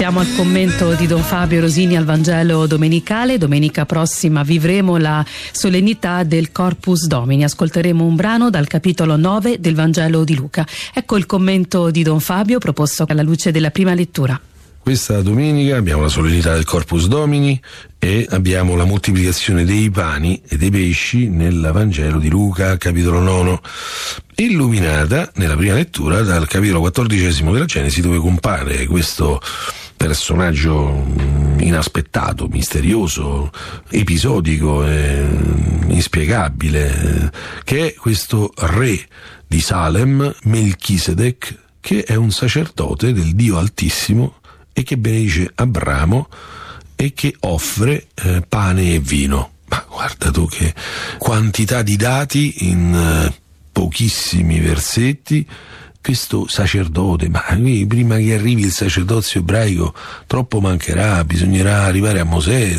Siamo al commento di Don Fabio Rosini al Vangelo domenicale. Domenica prossima vivremo la solennità del Corpus Domini. Ascolteremo un brano dal capitolo 9 del Vangelo di Luca. Ecco il commento di Don Fabio proposto alla luce della prima lettura. Questa domenica abbiamo la solennità del Corpus Domini e abbiamo la moltiplicazione dei pani e dei pesci nel Vangelo di Luca, capitolo 9, illuminata nella prima lettura dal capitolo 14 della Genesi, dove compare questo personaggio inaspettato, misterioso, episodico e inspiegabile, che è questo re di Salem, Melchisedec, che è un sacerdote del Dio Altissimo e che benedice Abramo e che offre pane e vino. Ma guarda tu che quantità di dati in pochissimi versetti. Questo sacerdote, ma prima che arrivi il sacerdozio ebraico troppo mancherà, bisognerà arrivare a Mosè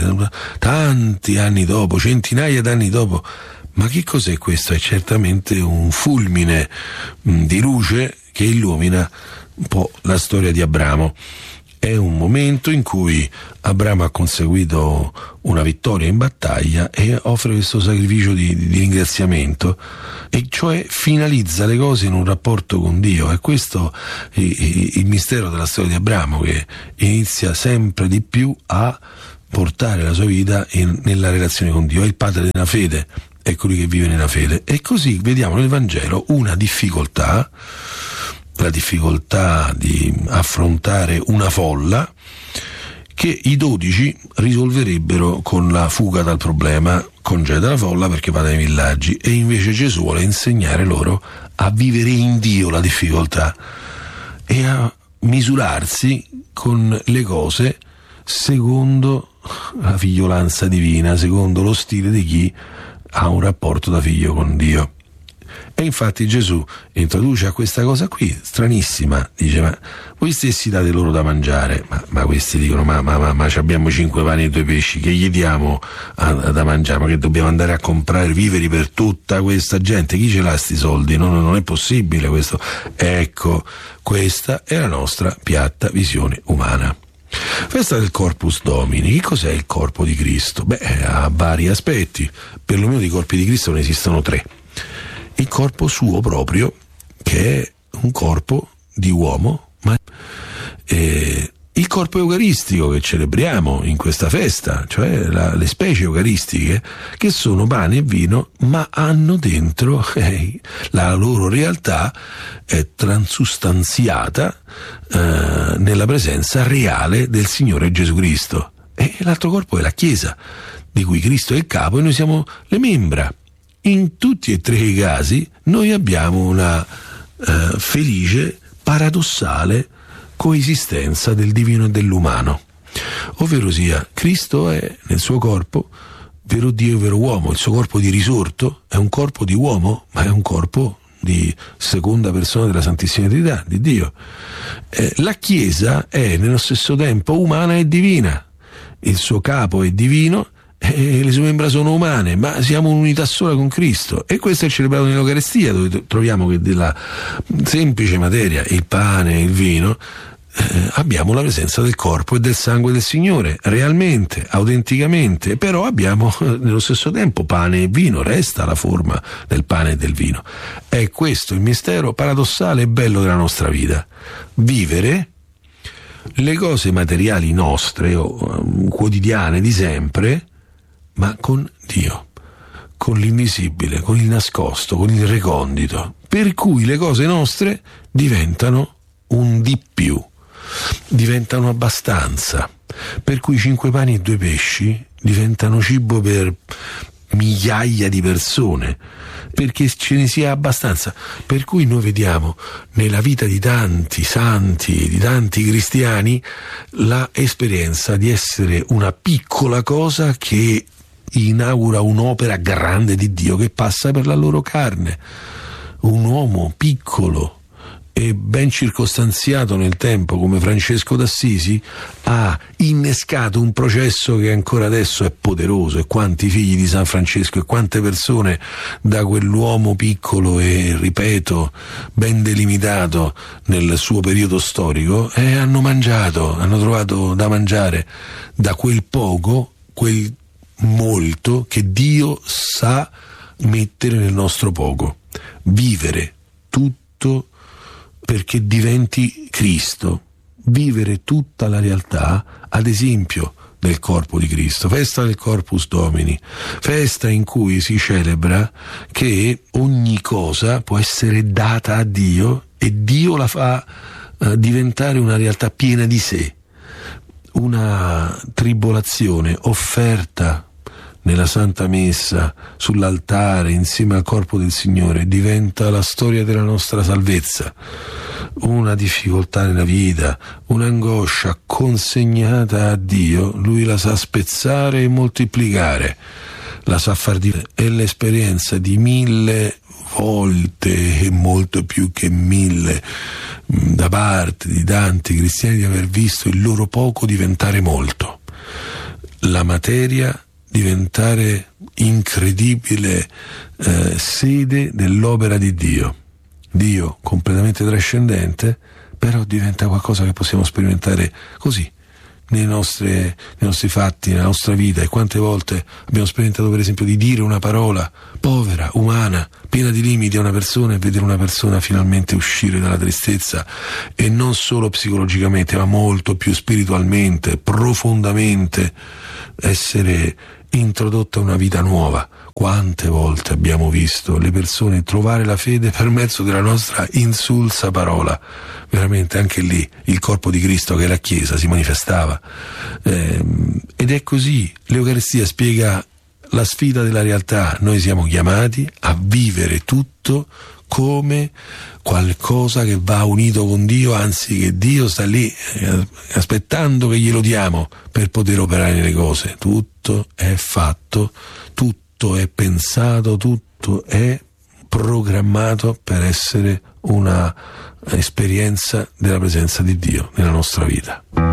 tanti anni dopo, centinaia d'anni dopo. Ma che cos'è questo? È certamente un fulmine di luce che illumina un po' la storia di Abramo. È un momento in cui Abramo ha conseguito una vittoria in battaglia e offre questo sacrificio di ringraziamento, e cioè finalizza le cose in un rapporto con Dio. E questo è il mistero della storia di Abramo, che inizia sempre di più a portare la sua vita nella relazione con Dio. È il padre della fede, è colui che vive nella fede. E così vediamo nel Vangelo una difficoltà, la difficoltà di affrontare una folla che i 12 risolverebbero con la fuga dal problema. Congeda la folla perché va dai villaggi, e invece Gesù vuole insegnare loro a vivere in Dio la difficoltà e a misurarsi con le cose secondo la figliolanza divina, secondo lo stile di chi ha un rapporto da figlio con Dio. E infatti Gesù introduce a questa cosa qui, stranissima, dice: ma voi stessi date loro da mangiare. Ma questi dicono: ma abbiamo 5 pani e 2 pesci, che gli diamo da mangiare? Ma che dobbiamo andare a comprare viveri per tutta questa gente? Chi ce l'ha sti soldi? Non è possibile questo. Ecco, questa è la nostra piatta visione umana. Festa del Corpus Domini. Che cos'è il corpo di Cristo? Ha vari aspetti. Perlomeno di corpi di Cristo ne esistono 3. Il corpo suo proprio, che è un corpo di uomo, ma il corpo eucaristico che celebriamo in questa festa, cioè le specie eucaristiche, che sono pane e vino, ma hanno dentro la loro realtà è transustanziata nella presenza reale del Signore Gesù Cristo. E l'altro corpo è la Chiesa, di cui Cristo è il capo e noi siamo le membra. In tutti e 3 i casi noi abbiamo una felice, paradossale coesistenza del divino e dell'umano, ovvero sia Cristo è nel suo corpo vero Dio e vero uomo. Il suo corpo di risorto è un corpo di uomo, ma è un corpo di seconda persona della Santissima Trinità, di Dio. La Chiesa è nello stesso tempo umana e divina. Il suo capo è divino e le sue membra sono umane, ma siamo un'unità sola con Cristo. E questo è celebrato nell'Eucaristia, dove troviamo che della semplice materia, il pane e il vino, abbiamo la presenza del corpo e del sangue del Signore, realmente, autenticamente. Però abbiamo nello stesso tempo pane e vino, resta la forma del pane e del vino. È questo il mistero paradossale e bello della nostra vita: vivere le cose materiali nostre o quotidiane di sempre, ma con Dio, con l'invisibile, con il nascosto, con il recondito, per cui le cose nostre diventano un di più, diventano abbastanza, per cui 5 pani e 2 pesci diventano cibo per migliaia di persone, perché ce ne sia abbastanza. Per cui noi vediamo nella vita di tanti santi, di tanti cristiani, la esperienza di essere una piccola cosa che inaugura un'opera grande di Dio che passa per la loro carne. Un uomo piccolo e ben circostanziato nel tempo come Francesco d'Assisi ha innescato un processo che ancora adesso è poderoso, e quanti figli di San Francesco e quante persone da quell'uomo piccolo e, ripeto, ben delimitato nel suo periodo storico hanno trovato da mangiare da quel poco, quel molto che Dio sa mettere nel nostro poco. Vivere tutto perché diventi Cristo, vivere tutta la realtà ad esempio del corpo di Cristo, festa del Corpus Domini, festa in cui si celebra che ogni cosa può essere data a Dio e Dio la fa diventare una realtà piena di sé. Una tribolazione offerta nella Santa Messa, sull'altare, insieme al corpo del Signore, diventa la storia della nostra salvezza. Una difficoltà nella vita, un'angoscia consegnata a Dio, Lui la sa spezzare e moltiplicare, la sa far diventare. È l'esperienza di 1000 volte e molto più che 1000 da parte di tanti cristiani di aver visto il loro poco diventare molto, la materia diventare incredibile sede dell'opera di Dio. Dio completamente trascendente, però diventa qualcosa che possiamo sperimentare così nei nostri fatti, nella nostra vita. E quante volte abbiamo sperimentato, per esempio, di dire una parola povera, umana, piena di limiti a una persona, e vedere una persona finalmente uscire dalla tristezza, e non solo psicologicamente ma molto più spiritualmente, profondamente essere introdotta una vita nuova. Quante volte abbiamo visto le persone trovare la fede per mezzo della nostra insulsa parola. Veramente anche lì il corpo di Cristo, che è la Chiesa, si manifestava. Ed è così, l'Eucaristia spiega la sfida della realtà. Noi siamo chiamati a vivere tutto come qualcosa che va unito con Dio, anzi che Dio sta lì aspettando che glielo diamo per poter operare nelle cose. Tutto è fatto, tutto è pensato, tutto è programmato per essere una esperienza della presenza di Dio nella nostra vita.